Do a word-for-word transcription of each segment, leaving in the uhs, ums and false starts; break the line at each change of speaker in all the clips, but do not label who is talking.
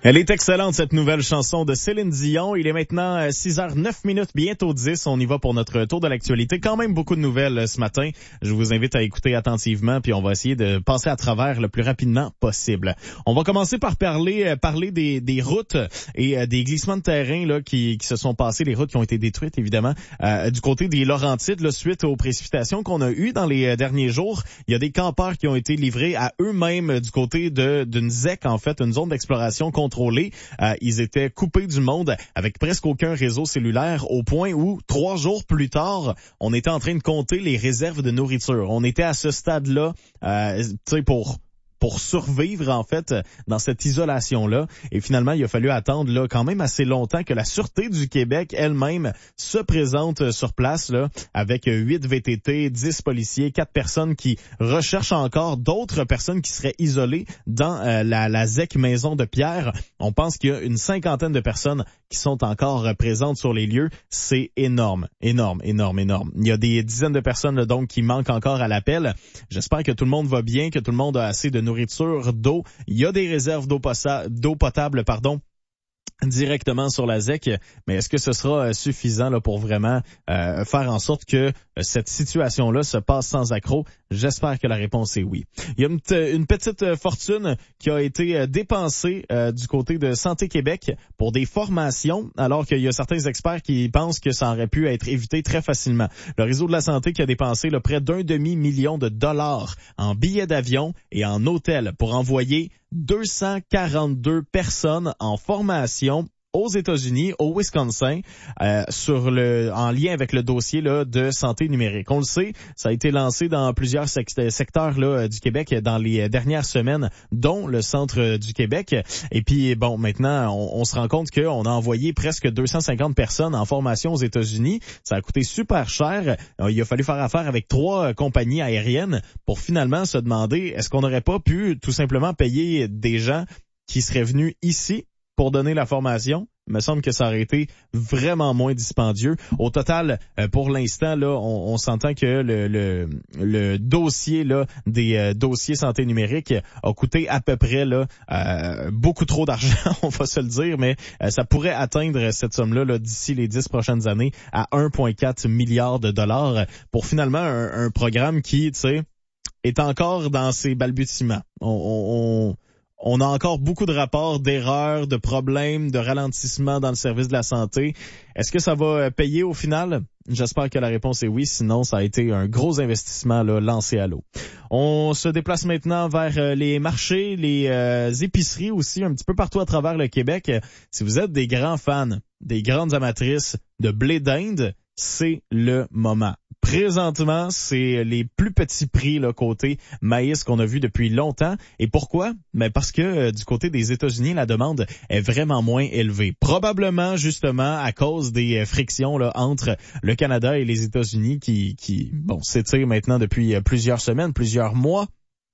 Elle est excellente, cette nouvelle chanson de Céline Dion. Il est maintenant six heures neuf minutes, bientôt dix. On y va pour notre tour de l'actualité. Quand même beaucoup de nouvelles ce matin. Je vous invite à écouter attentivement, puis on va essayer de passer à travers le plus rapidement possible. On va commencer par parler parler des, des routes et des glissements de terrain là qui, qui se sont passés, les routes qui ont été détruites, évidemment, euh, du côté des Laurentides, là, suite aux précipitations qu'on a eues dans les derniers jours. Il y a des campeurs qui ont été livrés à eux-mêmes du côté de d'une Z E C, en fait, une zone d'exploration contrôlée. Euh, ils étaient coupés du monde avec presque aucun réseau cellulaire au point où, trois jours plus tard, on était en train de compter les réserves de nourriture. On était à ce stade-là, euh, tu sais, pour... pour survivre, en fait, dans cette isolation-là. Et finalement, il a fallu attendre là quand même assez longtemps que la Sûreté du Québec elle-même se présente sur place là avec huit V T T, dix policiers, quatre personnes qui recherchent encore d'autres personnes qui seraient isolées dans euh, la, la Z E C Maison de Pierre. On pense qu'il y a une cinquantaine de personnes qui sont encore présentes sur les lieux. C'est énorme, énorme, énorme, énorme. Il y a des dizaines de personnes là, donc qui manquent encore à l'appel. J'espère que tout le monde va bien, que tout le monde a assez de nourriture, d'eau. Il y a des réserves d'eau, posa- d'eau potable, pardon, directement sur la Z E C, mais est-ce que ce sera suffisant là pour vraiment euh, faire en sorte que cette situation-là se passe sans accroc? J'espère que la réponse est oui. Il y a une, t- une petite fortune qui a été dépensée euh, du côté de Santé Québec pour des formations, alors qu'il y a certains experts qui pensent que ça aurait pu être évité très facilement. Le réseau de la santé qui a dépensé là, près d'un demi-million de dollars en billets d'avion et en hôtels pour envoyer deux cent quarante-deux personnes en formation aux États-Unis, au Wisconsin, euh, sur le, en lien avec le dossier là de santé numérique. On le sait, ça a été lancé dans plusieurs sect- secteurs là du Québec dans les dernières semaines, dont le centre du Québec. Et puis bon, maintenant, on, on se rend compte qu'on a envoyé presque deux cent cinquante personnes en formation aux États-Unis. Ça a coûté super cher. Il a fallu faire affaire avec trois compagnies aériennes pour finalement se demander est-ce qu'on n'aurait pas pu tout simplement payer des gens qui seraient venus ici pour donner la formation. Il me semble que ça aurait été vraiment moins dispendieux. Au total, euh, pour l'instant, là, on, on s'entend que le, le, le dossier là des euh, dossiers santé numérique a coûté à peu près là euh, beaucoup trop d'argent, on va se le dire, mais euh, ça pourrait atteindre cette somme-là là, d'ici les dix prochaines années à un virgule quatre milliard de dollars pour finalement un, un programme qui, tu sais, est encore dans ses balbutiements. On, on, on On a encore beaucoup de rapports d'erreurs, de problèmes, de ralentissements dans le service de la santé. Est-ce que ça va payer au final? J'espère que la réponse est oui, sinon ça a été un gros investissement là, lancé à l'eau. On se déplace maintenant vers les marchés, les euh, épiceries aussi, un petit peu partout à travers le Québec. Si vous êtes des grands fans, des grandes amatrices de blé d'Inde, c'est le moment. Présentement, c'est les plus petits prix là, côté maïs qu'on a vu depuis longtemps. Et pourquoi? Ben parce que euh, du côté des États-Unis, la demande est vraiment moins élevée. Probablement justement à cause des euh, frictions là, entre le Canada et les États-Unis qui, qui bon, s'étirent maintenant depuis euh, plusieurs semaines, plusieurs mois.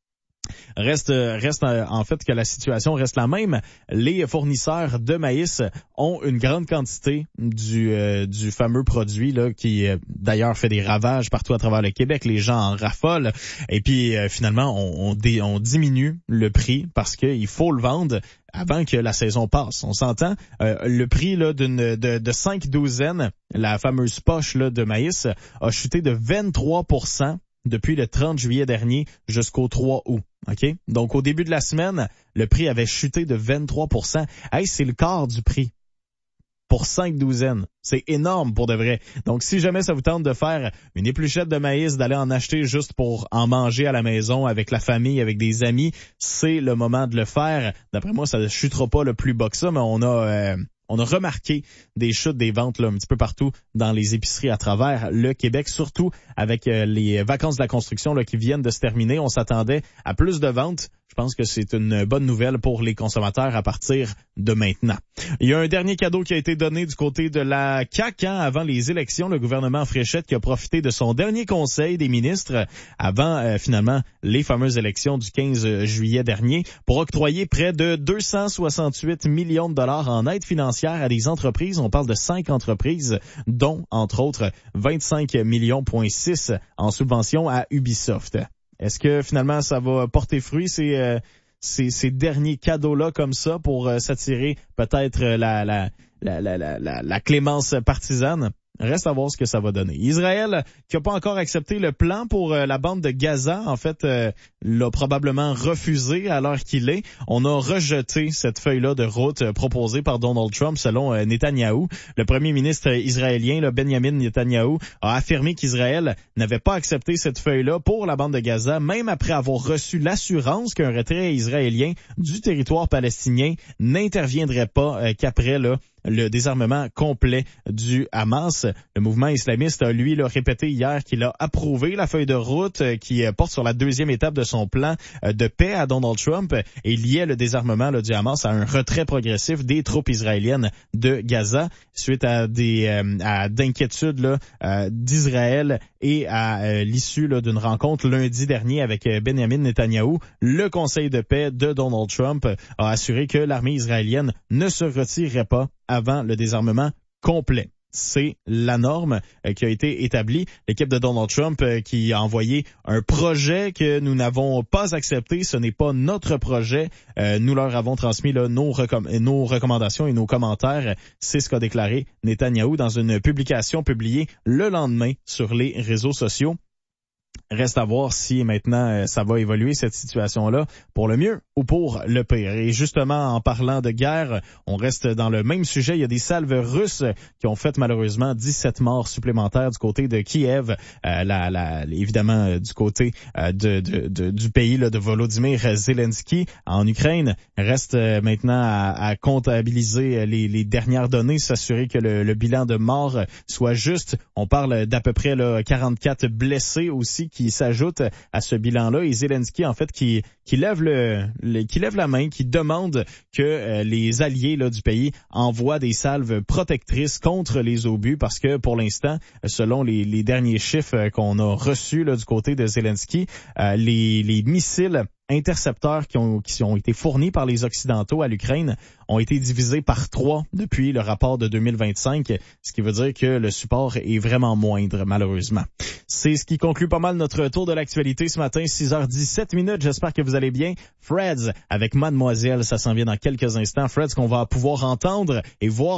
Reste, reste en fait que la situation reste la même. Les fournisseurs de maïs ont une grande quantité du euh, du fameux produit là qui euh, d'ailleurs fait des ravages partout à travers le Québec. Les gens en raffolent et puis euh, finalement on, on, dé, on diminue le prix parce qu'il faut le vendre avant que la saison passe. On s'entend, euh, le prix là d'une de, de cinq douzaines, la fameuse poche là de maïs a chuté de vingt-trois pour cent depuis le trente juillet dernier jusqu'au trois août. OK? Donc, au début de la semaine, le prix avait chuté de vingt-trois pour cent. Hey, c'est le quart du prix pour cinq douzaines. C'est énorme pour de vrai. Donc, si jamais ça vous tente de faire une épluchette de maïs, d'aller en acheter juste pour en manger à la maison avec la famille, avec des amis, c'est le moment de le faire. D'après moi, ça ne chutera pas le plus bas que ça, mais on a... Euh, On a remarqué des chutes des ventes là, un petit peu partout dans les épiceries à travers le Québec, surtout avec euh, les vacances de la construction là, qui viennent de se terminer. On s'attendait à plus de ventes. Je pense que c'est une bonne nouvelle pour les consommateurs à partir de maintenant. Il y a un dernier cadeau qui a été donné du côté de la C A Q hein, avant les élections. Le gouvernement Fréchette qui a profité de son dernier conseil des ministres avant euh, finalement les fameuses élections du quinze juillet dernier pour octroyer près de deux cent soixante-huit millions de dollars en aide financière à des entreprises. On parle de cinq entreprises, dont entre autres vingt-cinq millions virgule six en subvention à Ubisoft. Est-ce que finalement ça va porter fruit ces, euh, ces, ces derniers cadeaux-là comme ça pour euh, s'attirer peut-être euh, la, la, la, la, la, la, la clémence partisane. Reste à voir ce que ça va donner. Israël, qui n'a pas encore accepté le plan pour euh, la bande de Gaza, en fait, euh, l'a probablement refusé à l'heure qu'il est. On a rejeté cette feuille-là de route euh, proposée par Donald Trump, selon euh, Netanyahou. Le premier ministre israélien, là, Benjamin Netanyahou, a affirmé qu'Israël n'avait pas accepté cette feuille-là pour la bande de Gaza, même après avoir reçu l'assurance qu'un retrait israélien du territoire palestinien n'interviendrait pas euh, qu'après là, le désarmement complet du Hamas. Le mouvement islamiste a, lui, l'a répété hier qu'il a approuvé la feuille de route qui porte sur la deuxième étape de son plan de paix à Donald Trump et liait le désarmement là, du Hamas à un retrait progressif des troupes israéliennes de Gaza suite à des euh, à d'inquiétudes là, euh, d'Israël et à euh, l'issue là, d'une rencontre lundi dernier avec euh, Benjamin Netanyahou. Le Conseil de paix de Donald Trump a assuré que l'armée israélienne ne se retirerait pas avant le désarmement complet. C'est la norme euh, qui a été établie. L'équipe de Donald Trump euh, qui a envoyé un projet que nous n'avons pas accepté. Ce n'est pas notre projet. Euh, nous leur avons transmis là, nos, recomm- nos recommandations et nos commentaires. C'est ce qu'a déclaré Netanyahou dans une publication publiée le lendemain sur les réseaux sociaux. Reste à voir si maintenant euh, ça va évoluer cette situation-là pour le mieux ou pour le pire. Et justement, en parlant de guerre, on reste dans le même sujet. Il y a des salves russes qui ont fait malheureusement dix-sept morts supplémentaires du côté de Kiev, euh, la, la, évidemment euh, du côté euh, de, de, de, du pays là, de Volodymyr Zelensky en Ukraine. Reste euh, maintenant à, à comptabiliser les, les dernières données, s'assurer que le, le bilan de morts soit juste. On parle d'à peu près là, quarante-quatre blessés aussi qui s'ajoute à ce bilan-là, et Zelensky en fait qui qui lève le, le qui lève la main, qui demande que euh, les alliés là du pays envoient des salves protectrices contre les obus parce que pour l'instant, selon les, les derniers chiffres qu'on a reçus là du côté de Zelensky, euh, les les missiles intercepteurs qui ont, qui ont été fournis par les Occidentaux à l'Ukraine ont été divisés par trois depuis le rapport de deux mille vingt-cinq, ce qui veut dire que le support est vraiment moindre, malheureusement. C'est ce qui conclut pas mal notre tour de l'actualité ce matin, six heures dix-sept minutes. J'espère que vous allez bien. Freds avec Mademoiselle, ça s'en vient dans quelques instants. Freds qu'on va pouvoir entendre et voir